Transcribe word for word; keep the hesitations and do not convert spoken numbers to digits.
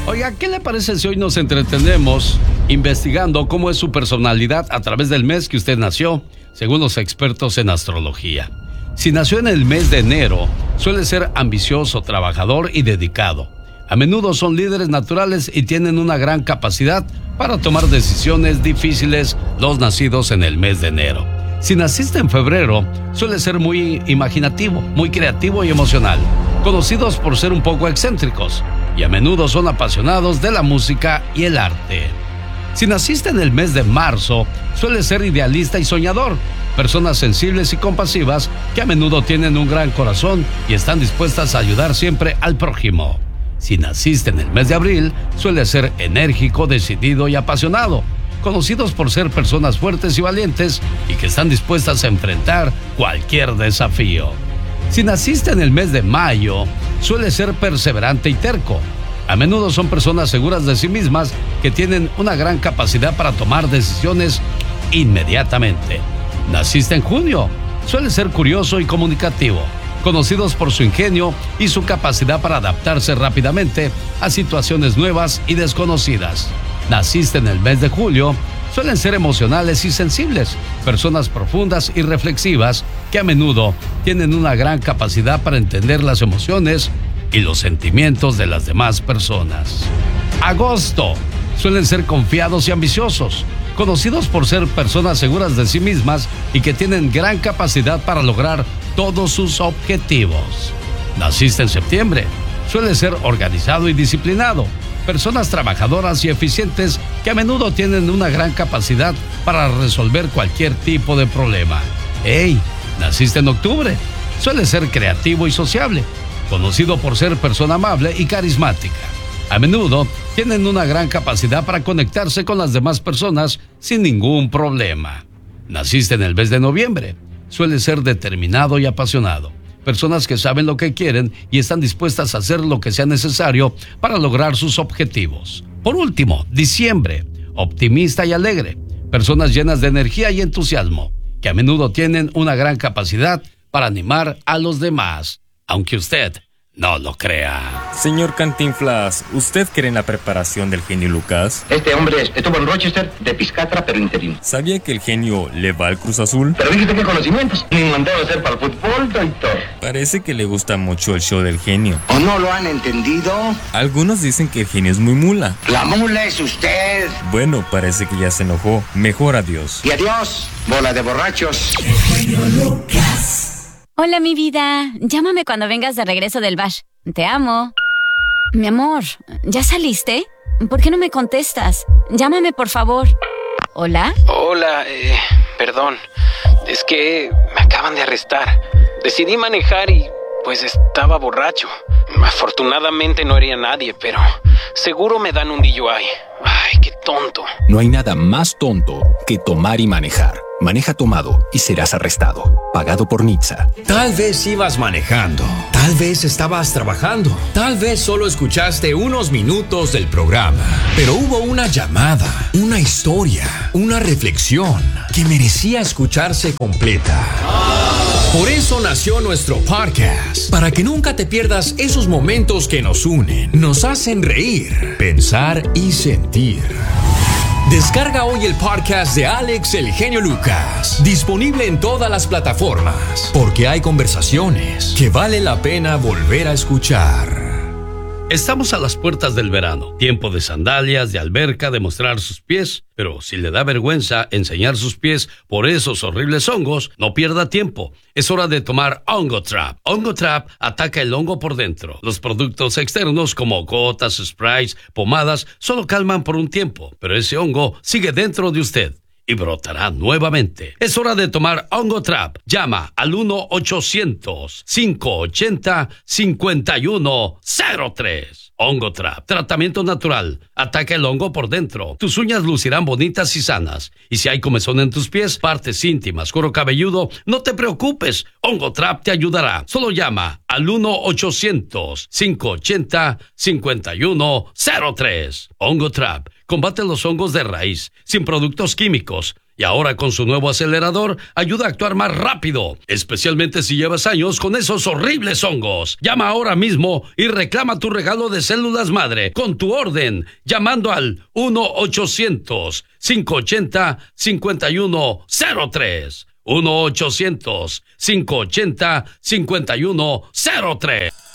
Oiga, ¿qué le parece si hoy nos entretenemos investigando cómo es su personalidad a través del mes que usted nació, según los expertos en astrología? Si nació en el mes de enero, suele ser ambicioso, trabajador y dedicado. A menudo son líderes naturales y tienen una gran capacidad para tomar decisiones difíciles los nacidos en el mes de enero. Si naciste en febrero, suele ser muy imaginativo, muy creativo y emocional, conocidos por ser un poco excéntricos, y a menudo son apasionados de la música y el arte. Si naciste en el mes de marzo, suele ser idealista y soñador, personas sensibles y compasivas que a menudo tienen un gran corazón y están dispuestas a ayudar siempre al prójimo. Si naciste en el mes de abril, suele ser enérgico, decidido y apasionado, conocidos por ser personas fuertes y valientes y que están dispuestas a enfrentar cualquier desafío. Si naciste en el mes de mayo, suele ser perseverante y terco. A menudo son personas seguras de sí mismas que tienen una gran capacidad para tomar decisiones inmediatamente. Naciste en junio, suele ser curioso y comunicativo, conocidos por su ingenio y su capacidad para adaptarse rápidamente a situaciones nuevas y desconocidas. Naciste en el mes de julio, suelen ser emocionales y sensibles, personas profundas y reflexivas que a menudo tienen una gran capacidad para entender las emociones y los sentimientos de las demás personas. Agosto, suelen ser confiados y ambiciosos, conocidos por ser personas seguras de sí mismas y que tienen gran capacidad para lograr todos sus objetivos. Naciste en septiembre, suele ser organizado y disciplinado, personas trabajadoras y eficientes que a menudo tienen una gran capacidad para resolver cualquier tipo de problema. ¡Hey! Naciste en octubre, suele ser creativo y sociable, conocido por ser persona amable y carismática. A menudo tienen una gran capacidad para conectarse con las demás personas sin ningún problema. Naciste en el mes de noviembre, suele ser determinado y apasionado, personas que saben lo que quieren y están dispuestas a hacer lo que sea necesario para lograr sus objetivos. Por último, diciembre, optimista y alegre, personas llenas de energía y entusiasmo, que a menudo tienen una gran capacidad para animar a los demás, aunque usted no lo crea. Señor Cantinflas, ¿usted cree en la preparación del genio Lucas? Este hombre estuvo en Rochester de piscatra, pero interino. ¿Sabía que el genio le va al Cruz Azul? Pero dijiste que conocimientos. Ni mandado a hacer para el fútbol, doctor. Parece que le gusta mucho el show del genio. ¿O no lo han entendido? Algunos dicen que el genio es muy mula. La mula es usted. Bueno, parece que ya se enojó. Mejor adiós. Y adiós, bola de borrachos. El genio Lucas. Hola, mi vida. Llámame cuando vengas de regreso del bash. Te amo. Mi amor, ¿ya saliste? ¿Por qué no me contestas? Llámame, por favor. ¿Hola? Hola, eh, perdón. Es que me acaban de arrestar. Decidí manejar y, pues, estaba borracho. Afortunadamente no hería a nadie, pero seguro me dan un D U I. Ay, qué tonto. No hay nada más tonto que tomar y manejar. Maneja tomado y serás arrestado. Pagado por Nitsa. Tal vez ibas manejando. Tal vez estabas trabajando. Tal vez solo escuchaste unos minutos del programa. Pero hubo una llamada, una historia, una reflexión que merecía escucharse completa. Por eso nació nuestro podcast. Para que nunca te pierdas esos momentos que nos unen, nos hacen reír, pensar y sentir. Descarga hoy el podcast de Alex El Genio Lucas, disponible en todas las plataformas, porque hay conversaciones que vale la pena volver a escuchar. Estamos a las puertas del verano, tiempo de sandalias, de alberca, de mostrar sus pies, pero si le da vergüenza enseñar sus pies por esos horribles hongos, no pierda tiempo. Es hora de tomar Ongotrap. Ongotrap ataca el hongo por dentro. Los productos externos como gotas, sprays, pomadas, solo calman por un tiempo, pero ese hongo sigue dentro de usted y brotará nuevamente. Es hora de tomar Ongotrap. Llama al uno ochocientos, cinco ochenta, cincuenta y uno cero tres. Ongotrap, tratamiento natural. Ataca el hongo por dentro. Tus uñas lucirán bonitas y sanas. Y si hay comezón en tus pies, partes íntimas, cuero cabelludo, no te preocupes. Ongotrap te ayudará. Solo llama al uno ochocientos, cinco ochenta, cincuenta y uno cero tres. Ongotrap combate los hongos de raíz, sin productos químicos Y ahora con su nuevo acelerador, ayuda a actuar más rápido, especialmente si llevas años con esos horribles hongos. Llama ahora mismo y reclama tu regalo de células madre con tu orden, llamando al uno ochocientos, cinco ochenta, cincuenta y uno cero tres. uno ochocientos, cinco ochenta, cincuenta y uno cero tres.